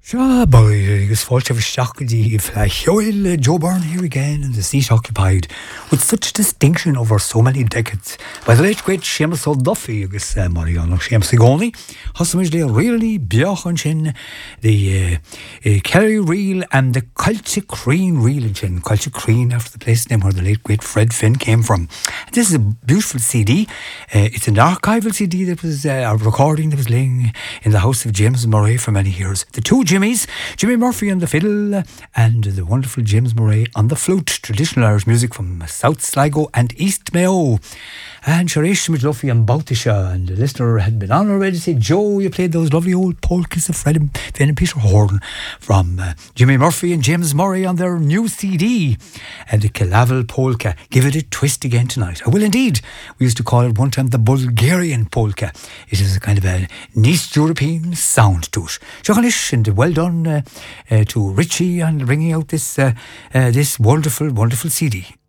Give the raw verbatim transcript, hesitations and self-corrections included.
Sure, boy, agus fáilte bhsteachgadí Flechoil Joe Byrne here again and the seat occupied with such distinction over so many decades by the late great Seamus O'Duffy agus uh, Mariano Seamus Igoni Hussamage de really beach sin the uh, uh, Kerry Reel and the Culture Crean Reel in sin Culture Crean after the place name where the late great Fred Finn came from. And this is a beautiful C D. Uh, it's an archival C D that was uh, a recording that was laying in the house of James Murray for many years. The two Jimmys, Jimmy Murphy on the fiddle and the wonderful James Murray on the flute. Traditional Irish music from South Sligo and East Mayo. And Sharish Midluffy and Bautisha, and the listener had been on already to say, Joe, you played those lovely old polkas of Fred and Finn and Peter Horn from uh, Jimmy Murphy and James Murray on their new C D, and the Kilavel polka. Give it a twist again tonight. I will indeed. We used to call it one time the Bulgarian polka. It is a kind of an East European sound to it. Shachanish, and well done uh, uh, to Richie on bringing out this uh, uh, this wonderful, wonderful C D.